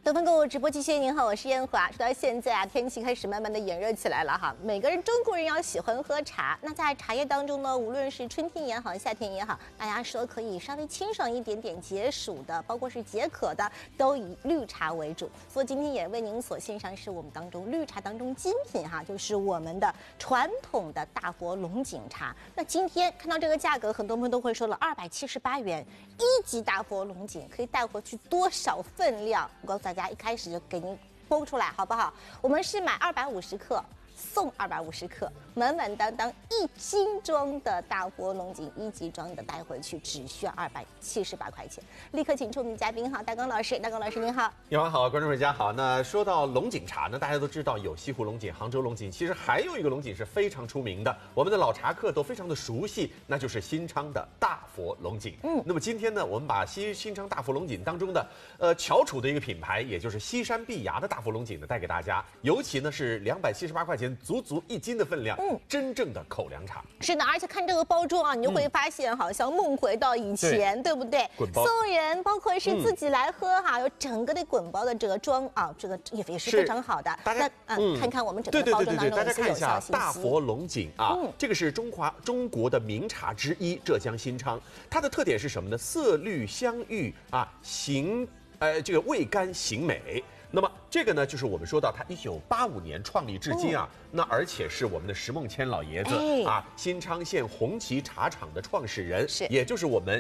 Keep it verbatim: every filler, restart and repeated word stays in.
得分购物直播期间，您好，我是燕华。说到现在啊，天气开始慢慢的炎热起来了哈。每个人中国人要喜欢喝茶，那在茶叶当中呢，无论是春天也好，夏天也好，大家说可以稍微清爽一点点、解暑的，包括是解渴的，都以绿茶为主。所以今天也为您所献上是我们当中绿茶当中精品哈，就是我们的传统的大佛龙井茶。那今天看到这个价格，很多朋友都会说了，二百七十八元，一级大佛龙井可以带回去多少分量？我告诉大家，一开始就给您剖出来，好不好？我们是买二百五十克。送二百五十克，满满当当一斤装的大佛龙井一级装的带回去，只需要二百七十八块钱。立刻请出我们的嘉宾哈，大刚老师，大刚老师您好。 你好，观众大家好。那说到龙井茶呢，大家都知道有西湖龙井、杭州龙井，其实还有一个龙井是非常出名的，我们的老茶客都非常的熟悉，那就是新昌的大佛龙井。嗯，那么今天呢，我们把西新昌大佛龙井当中的呃翘楚的一个品牌，也就是西山碧芽的大佛龙井呢，带给大家，尤其呢是两百七十八块钱。足足一斤的分量，嗯，真正的口粮茶。 是的，而且看这个包装啊，你就会发现好像梦回到以前，嗯、对, 对不对？ 滚包送人，包括是自己来喝哈，有、嗯、整个的滚包的这个装啊，这个也也是非常好的。 大家那嗯，看看我们整个包装当中的一些有效信息。 大佛龙井啊，嗯、这个是中华中国的名茶之一，浙江新昌。它的特点是什么呢？色绿香郁啊，形呃这个味甘形美。那么这个呢，就是我们说到他一九八五年创立至今啊，嗯、那而且是我们的石梦谦老爷子、哎、啊，新昌县红旗茶厂的创始人，是，也就是我们